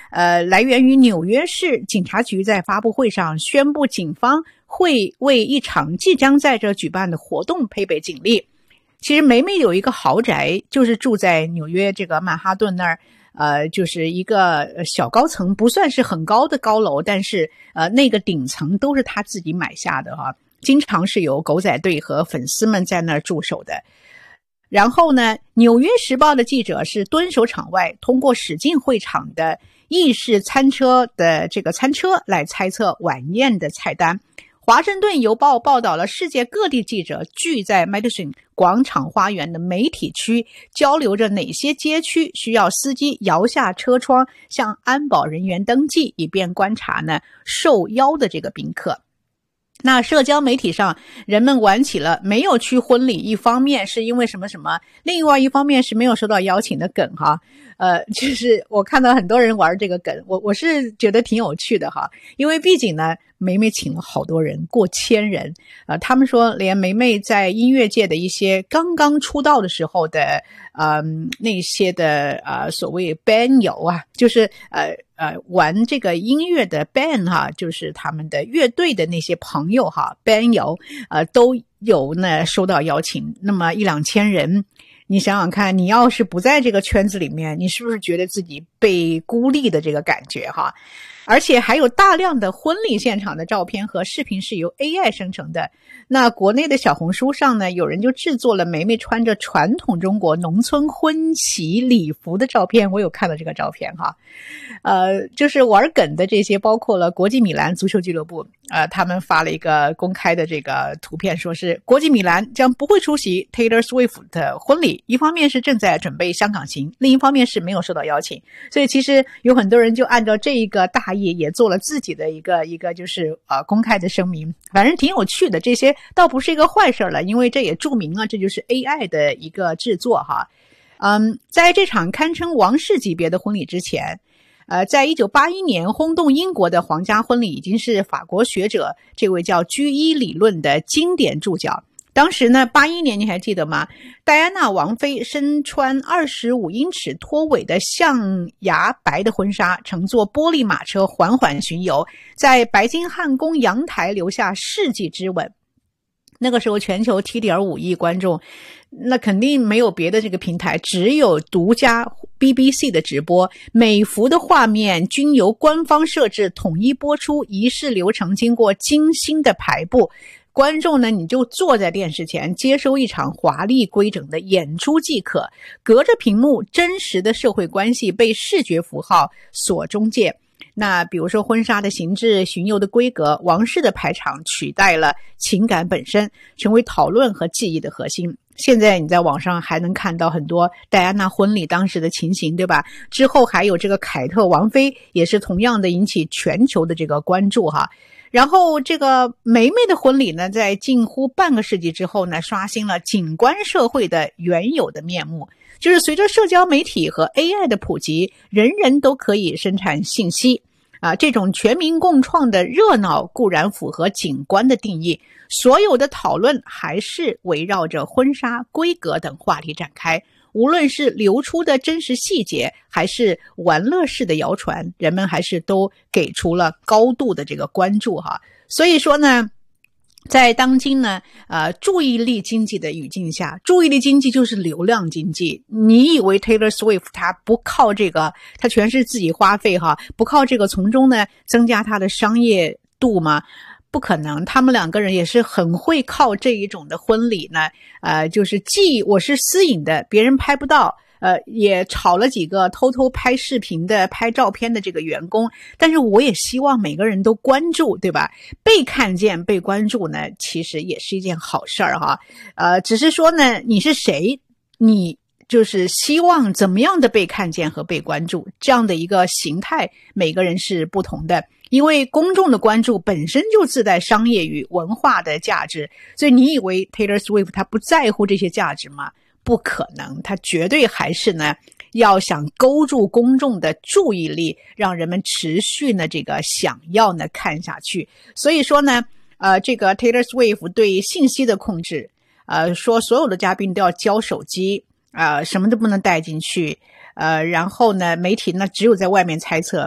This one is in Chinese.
来源于纽约市警察局在发布会上宣布，警方会为一场即将在这举办的活动配备警力。其实梅梅有一个豪宅，就是住在纽约这个曼哈顿那儿，就是一个小高层，不算是很高的高楼，但是那个顶层都是他自己买下的哈，经常是有狗仔队和粉丝们在那儿驻守的。然后呢，纽约时报的记者是蹲守场外，通过驶进会场的意式餐车的这个餐车来猜测晚宴的菜单。华盛顿邮报报道了世界各地记者聚在 Madison 广场花园的媒体区，交流着哪些街区需要司机摇下车窗向安保人员登记，以便观察呢受邀的这个宾客。那社交媒体上人们玩起了没有去婚礼，一方面是因为什么什么，另外一方面是没有收到邀请的梗哈。就是我看到很多人玩这个梗，我是觉得挺有趣的哈，因为毕竟呢梅梅请了好多人，过千人，他们说连梅梅在音乐界的一些刚刚出道的时候的那些的所谓 band 友啊，就是玩这个音乐的 band 哈，就是他们的乐队的那些朋友哈 band 友都有呢收到邀请，那么1-2千人。你想想看，你要是不在这个圈子里面，你是不是觉得自己被孤立的这个感觉哈？而且还有大量的婚礼现场的照片和视频是由 AI 生成的。那国内的小红书上呢，有人就制作了梅梅穿着传统中国农村婚旗礼服的照片，我有看到这个照片哈。就是玩梗的这些，包括了国际米兰足球俱乐部，他们发了一个公开的这个图片，说是国际米兰将不会出席 Taylor Swift 的婚礼，一方面是正在准备香港行，另一方面是没有受到邀请。所以其实有很多人就按照这一个大意也做了自己的一个就是公开的声明，反正挺有趣的，这些倒不是一个坏事了，因为这也注明了这就是 AI 的一个制作哈。在这场堪称王室级别的婚礼之前，在1981年轰动英国的皇家婚礼已经是法国学者这位叫居伊理论的经典注脚。当时呢81年你还记得吗？戴安娜王妃身穿25英尺拖尾的象牙白的婚纱，乘坐玻璃马车缓缓巡游，在白金汉宫阳台留下世纪之吻。那个时候全球 7.5 亿观众，那肯定没有别的这个平台，只有独家 BBC 的直播，每幅的画面均由官方设置统一播出，仪式流程经过精心的排布。观众呢，你就坐在电视前接收一场华丽规整的演出即可，隔着屏幕真实的社会关系被视觉符号所中介。那比如说婚纱的形制、巡游的规格、王室的排场取代了情感本身，成为讨论和记忆的核心。现在你在网上还能看到很多戴安娜婚礼当时的情形，对吧？之后还有这个凯特王妃，也是同样的引起全球的这个关注哈。然后这个梅梅的婚礼呢，在近乎半个世纪之后呢，刷新了景观社会的原有的面目。就是随着社交媒体和 AI 的普及，人人都可以生产信息这种全民共创的热闹固然符合景观的定义，所有的讨论还是围绕着婚纱规格等话题展开。无论是流出的真实细节，还是玩乐式的谣传，人们还是都给出了高度的这个关注哈。所以说呢，在当今呢注意力经济的语境下，注意力经济就是流量经济。你以为 Taylor Swift 他不靠这个，他全是自己花费哈，不靠这个从中呢增加他的商业度吗？不可能，他们两个人也是很会靠这一种的婚礼呢，就是既我是私隐的，别人拍不到，也炒了几个偷偷拍视频的、拍照片的这个员工，但是我也希望每个人都关注，对吧？被看见、被关注呢，其实也是一件好事儿哈。只是说呢，你是谁，你就是希望怎么样的被看见和被关注，这样的一个形态，每个人是不同的。因为公众的关注本身就自带商业与文化的价值，所以你以为 Taylor Swift 他不在乎这些价值吗？不可能，他绝对还是呢要想勾住公众的注意力，让人们持续呢这个想要呢看下去。所以说呢这个 Taylor Swift 对信息的控制，说所有的嘉宾都要交手机，什么都不能带进去，然后呢媒体呢只有在外面猜测